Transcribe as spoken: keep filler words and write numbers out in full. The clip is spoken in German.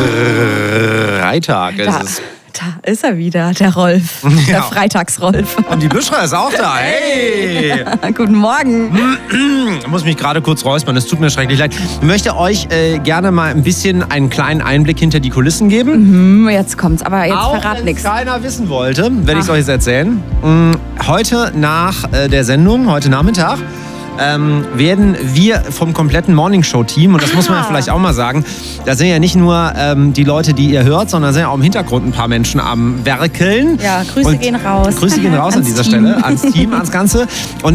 Freitag ist Da, es. da ist er wieder, der Rolf. Der Ja. Freitagsrolf. Und die Büschra ist auch da. Hey! Guten Morgen. Ich muss mich gerade kurz räuspern, es tut mir schrecklich leid. Ich möchte euch äh, gerne mal ein bisschen einen kleinen Einblick hinter die Kulissen geben. Hm, jetzt kommt's, aber jetzt Auch verrat wenn nichts. keiner wissen wollte, werde ich es Ah. euch jetzt erzählen. Mm, Heute nach äh, der Sendung, heute Nachmittag, ähm, werden wir vom kompletten Morningshow-Team, und das muss man ja Ah. vielleicht auch mal sagen, da sind ja nicht nur ähm, die Leute, die ihr hört, sondern sind ja auch im Hintergrund ein paar Menschen am Werkeln. Ja, Grüße Und gehen raus. Grüße gehen raus an Ans dieser Team. Stelle, ans Team, ans Ganze. Und